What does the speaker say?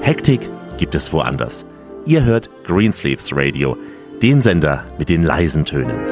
Hektik gibt es woanders. Ihr hört Greensleeves Radio, den Sender mit den leisen Tönen.